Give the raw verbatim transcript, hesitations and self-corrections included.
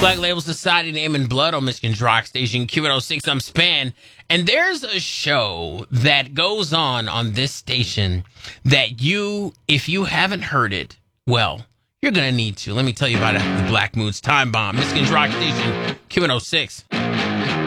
Black Label Society, Name and Blood on Michigan's Rock Station, Q one oh six. I'm Span. And there's a show that goes on on this station that you, if you haven't heard it, well, you're going to need to. Let me tell you about it. The Black Moods Time Bomb, Michigan's Rock Station, Q one oh six.